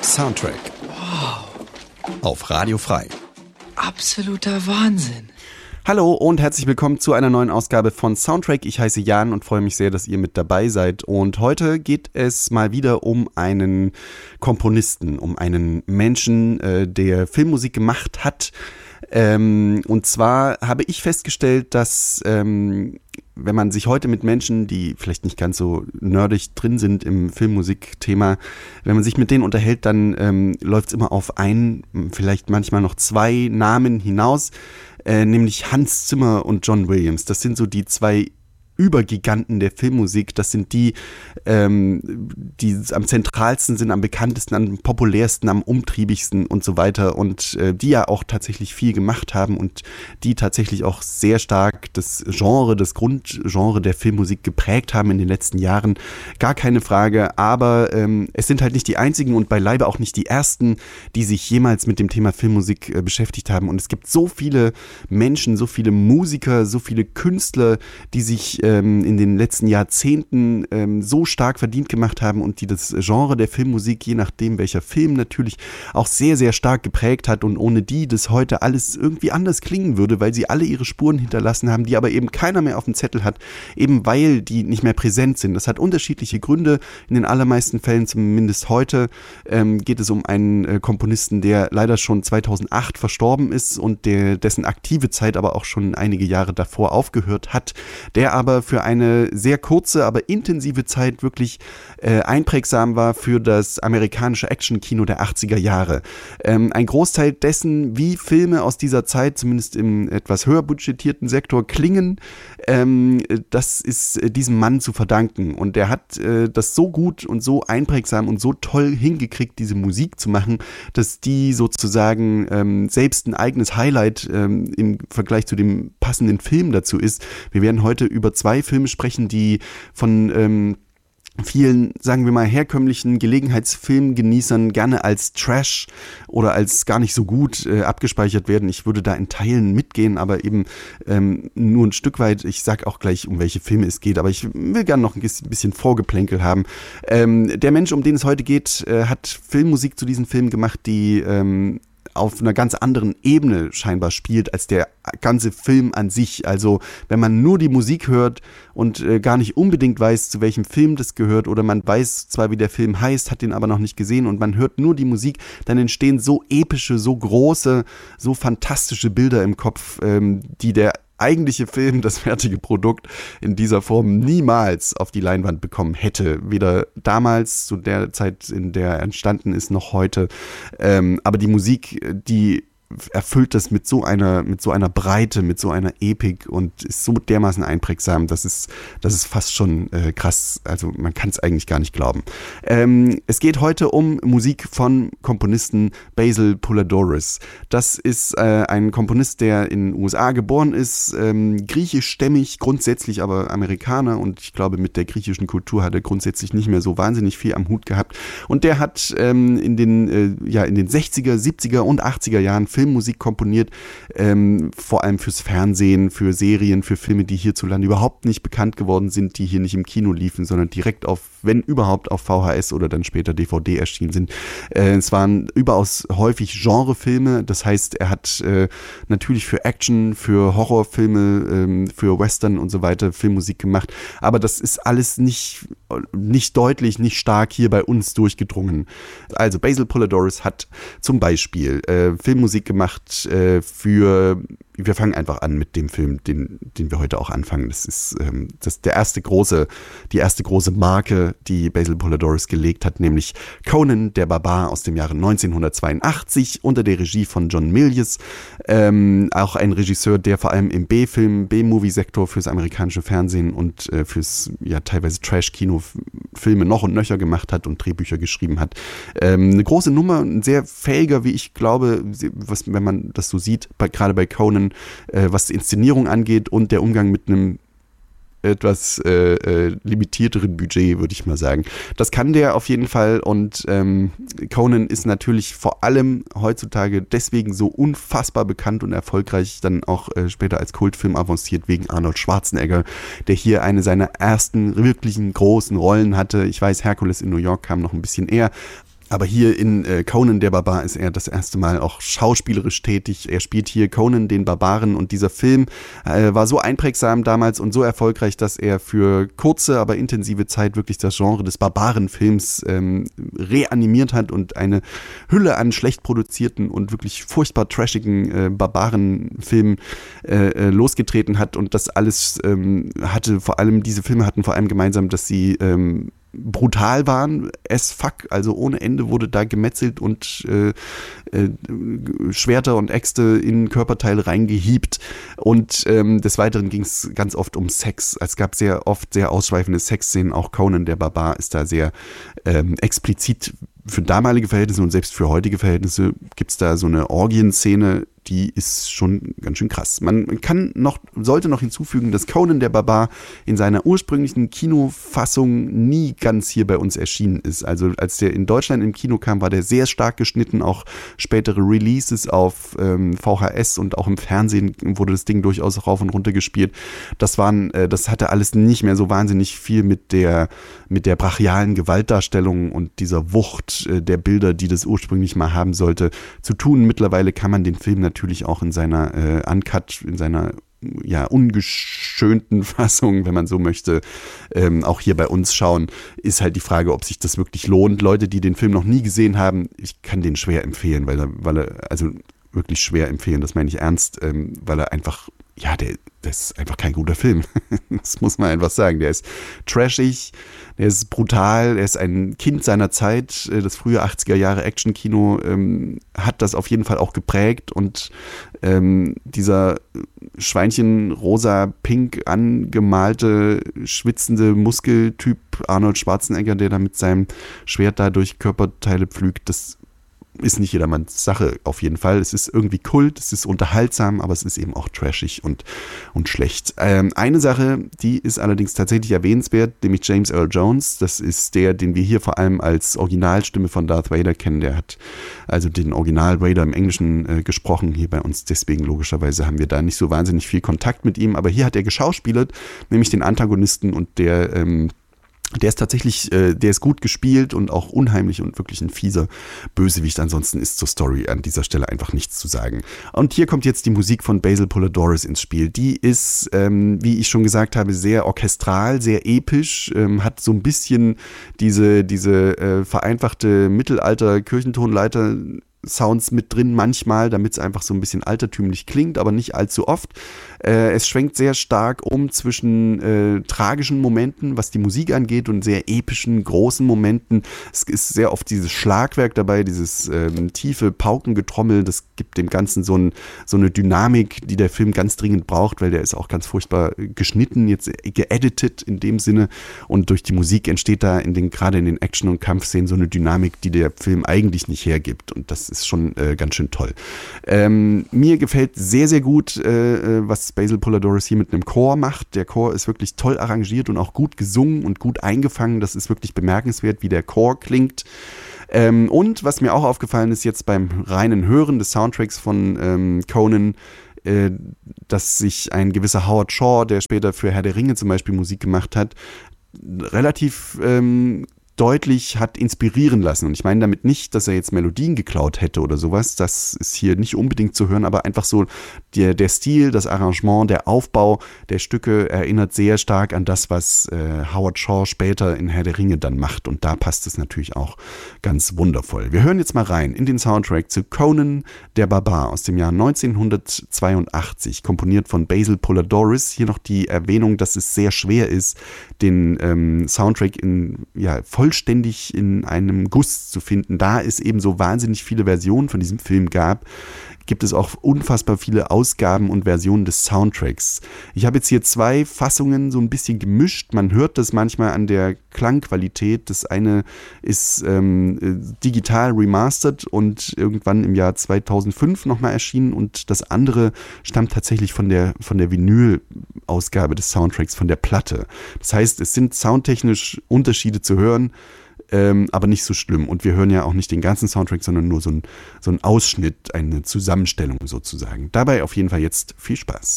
Soundtrack. Wow. Auf Radio Frei. Absoluter Wahnsinn. Hallo und herzlich willkommen zu einer neuen Ausgabe von Soundtrack. Ich heiße Jan und freue mich sehr, dass ihr mit dabei seid. Und heute geht es mal wieder um einen Komponisten, um einen Menschen, der Filmmusik gemacht hat. Und zwar habe ich festgestellt, dass wenn man sich heute mit Menschen, die vielleicht nicht ganz so nerdig drin sind im Filmmusikthema, wenn man sich mit denen unterhält, dann läuft es immer auf ein, vielleicht manchmal noch zwei Namen hinaus, nämlich Hans Zimmer und John Williams. Das sind so die zwei Übergiganten der Filmmusik. Das sind die am zentralsten sind, am bekanntesten, am populärsten, am umtriebigsten und so weiter und die ja auch tatsächlich viel gemacht haben und die tatsächlich auch sehr stark das Grundgenre der Filmmusik geprägt haben in den letzten Jahren. Gar keine Frage, aber es sind halt nicht die einzigen und beileibe auch nicht die ersten, die sich jemals mit dem Thema Filmmusik beschäftigt haben. Und es gibt so viele Menschen, so viele Musiker, so viele Künstler, die sich in den letzten Jahrzehnten so stark verdient gemacht haben und die das Genre der Filmmusik, je nachdem welcher Film natürlich, auch sehr, sehr stark geprägt hat und ohne die das heute alles irgendwie anders klingen würde, weil sie alle ihre Spuren hinterlassen haben, die aber eben keiner mehr auf dem Zettel hat, eben weil die nicht mehr präsent sind. Das hat unterschiedliche Gründe. In den allermeisten Fällen, zumindest heute, geht es um einen Komponisten, der leider schon 2008 verstorben ist und dessen aktive Zeit aber auch schon einige Jahre davor aufgehört hat, der aber für eine sehr kurze, aber intensive Zeit wirklich einprägsam war für das amerikanische Action-Kino der 80er Jahre. Ein Großteil dessen, wie Filme aus dieser Zeit, zumindest im etwas höher budgetierten Sektor, klingen, das ist diesem Mann zu verdanken. Und der hat das so gut und so einprägsam und so toll hingekriegt, diese Musik zu machen, dass die sozusagen selbst ein eigenes Highlight im Vergleich zu dem passenden Film dazu ist. Wir werden heute über zwei Filme sprechen, die von vielen, sagen wir mal, herkömmlichen Gelegenheitsfilmgenießern gerne als Trash oder als gar nicht so gut abgespeichert werden. Ich würde da in Teilen mitgehen, aber eben nur ein Stück weit. Ich sag auch gleich, um welche Filme es geht, aber ich will gerne noch ein bisschen Vorgeplänkel haben. Der Mensch, um den es heute geht, hat Filmmusik zu diesen Filmen gemacht, die auf einer ganz anderen Ebene scheinbar spielt als der ganze Film an sich. Also wenn man nur die Musik hört und gar nicht unbedingt weiß, zu welchem Film das gehört, oder man weiß zwar, wie der Film heißt, hat den aber noch nicht gesehen und man hört nur die Musik, dann entstehen so epische, so große, so fantastische Bilder im Kopf, die der eigentliche Film, das fertige Produkt, in dieser Form niemals auf die Leinwand bekommen hätte. Weder damals, zu der Zeit, in der er entstanden ist, noch heute. Aber die Musik, die erfüllt das mit so einer Breite, mit so einer Epik und ist so dermaßen einprägsam, das ist fast schon krass. Also man kann es eigentlich gar nicht glauben. Es geht heute um Musik von Komponisten Basil Poledouris. Das ist ein Komponist, der in den USA geboren ist, griechischstämmig, grundsätzlich aber Amerikaner, und ich glaube, mit der griechischen Kultur hat er grundsätzlich nicht mehr so wahnsinnig viel am Hut gehabt. Und der hat in den 60er, 70er und 80er Jahren Filmmusik komponiert, vor allem fürs Fernsehen, für Serien, für Filme, die hierzulande überhaupt nicht bekannt geworden sind, die hier nicht im Kino liefen, sondern direkt wenn überhaupt auf VHS oder dann später DVD erschienen sind. Es waren überaus häufig Genrefilme, das heißt, er hat natürlich für Action, für Horrorfilme, für Western und so weiter Filmmusik gemacht, aber das ist alles nicht deutlich, nicht stark hier bei uns durchgedrungen. Also Basil Poledouris hat zum Beispiel Filmmusik gemacht wir fangen einfach an mit dem Film, den wir heute auch anfangen. Das ist die erste große Marke, die Basil Poledouris gelegt hat, nämlich Conan der Barbar aus dem Jahre 1982 unter der Regie von John Milius. Auch ein Regisseur, der vor allem im B-Movie-Sektor fürs amerikanische Fernsehen und fürs teilweise Trash-Kino Filme noch und nöcher gemacht hat und Drehbücher geschrieben hat. Eine große Nummer, ein sehr fähiger, wie ich glaube, wenn man das so sieht, gerade bei Conan, was die Inszenierung angeht und der Umgang mit einem etwas limitierteren Budget, würde ich mal sagen. Das kann der auf jeden Fall, und Conan ist natürlich vor allem heutzutage deswegen so unfassbar bekannt und erfolgreich, dann auch später als Kultfilm avanciert wegen Arnold Schwarzenegger, der hier eine seiner ersten wirklichen großen Rollen hatte. Ich weiß, Herkules in New York kam noch ein bisschen eher, Aber hier in Conan der Barbar ist er das erste Mal auch schauspielerisch tätig. Er spielt hier Conan den Barbaren und dieser Film war so einprägsam damals und so erfolgreich, dass er für kurze, aber intensive Zeit wirklich das Genre des Barbarenfilms reanimiert hat und eine Hülle an schlecht produzierten und wirklich furchtbar trashigen Barbarenfilmen losgetreten hat. Und das alles diese Filme hatten vor allem gemeinsam, dass sie brutal waren, as fuck, also ohne Ende wurde da gemetzelt und Schwerter und Äxte in Körperteile reingehiebt und des Weiteren ging es ganz oft um Sex. Es gab sehr oft sehr ausschweifende Sexszenen, auch Conan der Barbar ist da sehr explizit für damalige Verhältnisse und selbst für heutige Verhältnisse gibt es da so eine Orgienszene, die ist schon ganz schön krass. Man sollte noch hinzufügen, dass Conan der Barbar in seiner ursprünglichen Kinofassung nie ganz hier bei uns erschienen ist. Also als der in Deutschland im Kino kam, war der sehr stark geschnitten. Auch spätere Releases auf VHS und auch im Fernsehen wurde das Ding durchaus rauf und runter gespielt. Das hatte alles nicht mehr so wahnsinnig viel mit der brachialen Gewaltdarstellung und dieser Wucht der Bilder, die das ursprünglich mal haben sollte, zu tun. Mittlerweile kann man den Film natürlich auch in seiner Uncut, in seiner ungeschönten Fassung, wenn man so möchte, auch hier bei uns schauen, ist halt die Frage, ob sich das wirklich lohnt. Leute, die den Film noch nie gesehen haben, ich kann den schwer empfehlen, weil er also wirklich schwer empfehlen, das meine ich ernst, weil er einfach, das ist einfach kein guter Film. Das muss man einfach sagen. Der ist trashig, der ist brutal, er ist ein Kind seiner Zeit. Das frühe 80er Jahre Actionkino hat das auf jeden Fall auch geprägt und dieser Schweinchen-rosa-pink angemalte, schwitzende Muskeltyp Arnold Schwarzenegger, der da mit seinem Schwert da durch Körperteile pflügt, das ist nicht jedermanns Sache auf jeden Fall. Es ist irgendwie Kult, es ist unterhaltsam, aber es ist eben auch trashig und schlecht. Eine Sache, die ist allerdings tatsächlich erwähnenswert, nämlich James Earl Jones. Das ist der, den wir hier vor allem als Originalstimme von Darth Vader kennen. Der hat also den Original Vader im Englischen gesprochen, hier bei uns. Deswegen logischerweise haben wir da nicht so wahnsinnig viel Kontakt mit ihm. Aber hier hat er geschauspielert, nämlich den Antagonisten und der ist tatsächlich, der ist gut gespielt und auch unheimlich und wirklich ein fieser Bösewicht. Ansonsten ist zur Story an dieser Stelle einfach nichts zu sagen. Und hier kommt jetzt die Musik von Basil Poledouris ins Spiel. Die ist, wie ich schon gesagt habe, sehr orchestral, sehr episch, hat so ein bisschen diese vereinfachte Mittelalter-Kirchentonleiter Sounds mit drin manchmal, damit es einfach so ein bisschen altertümlich klingt, aber nicht allzu oft. Es schwenkt sehr stark um zwischen tragischen Momenten, was die Musik angeht, und sehr epischen, großen Momenten. Es ist sehr oft dieses Schlagwerk dabei, dieses tiefe Paukengetrommel, das gibt dem Ganzen so eine Dynamik, die der Film ganz dringend braucht, weil der ist auch ganz furchtbar geschnitten, jetzt geeditet in dem Sinne, und durch die Musik entsteht da gerade in den Action- und Kampfszenen so eine Dynamik, die der Film eigentlich nicht hergibt, und das ist schon ganz schön toll. Mir gefällt sehr, sehr gut, was Basil Poledouris hier mit einem Chor macht. Der Chor ist wirklich toll arrangiert und auch gut gesungen und gut eingefangen. Das ist wirklich bemerkenswert, wie der Chor klingt. Und was mir auch aufgefallen ist jetzt beim reinen Hören des Soundtracks von Conan, dass sich ein gewisser Howard Shore, der später für Herr der Ringe zum Beispiel Musik gemacht hat, relativ deutlich hat inspirieren lassen. Und ich meine damit nicht, dass er jetzt Melodien geklaut hätte oder sowas. Das ist hier nicht unbedingt zu hören, aber einfach so der Stil, das Arrangement, der Aufbau der Stücke erinnert sehr stark an das, was Howard Shore später in Herr der Ringe dann macht. Und da passt es natürlich auch ganz wundervoll. Wir hören jetzt mal rein in den Soundtrack zu Conan der Barbar aus dem Jahr 1982, komponiert von Basil Poledouris. Hier noch die Erwähnung, dass es sehr schwer ist, den Soundtrack vollständig in einem Guss zu finden. Da es eben so wahnsinnig viele Versionen von diesem Film gab, gibt es auch unfassbar viele Ausgaben und Versionen des Soundtracks. Ich habe jetzt hier 2 Fassungen so ein bisschen gemischt. Man hört das manchmal an der Klangqualität. Das eine ist digital remastered und irgendwann im Jahr 2005 nochmal erschienen, und das andere stammt tatsächlich von der Vinyl-Ausgabe des Soundtracks, von der Platte. Das heißt, es sind soundtechnisch Unterschiede zu hören, aber nicht so schlimm. Und wir hören ja auch nicht den ganzen Soundtrack, sondern nur so ein Ausschnitt, eine Zusammenstellung sozusagen. Dabei auf jeden Fall jetzt viel Spaß.